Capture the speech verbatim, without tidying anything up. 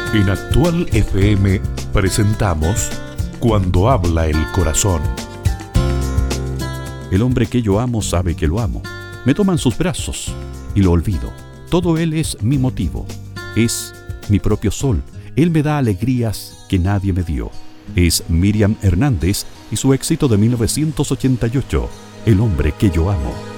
En Actual F M presentamos Cuando habla el corazón. El hombre que yo amo sabe que lo amo. Me toma en sus brazos y lo olvido. Todo él es mi motivo. Es mi propio sol. Él me da alegrías que nadie me dio. Es Miriam Hernández y su éxito de mil novecientos ochenta y ocho, El hombre que yo amo.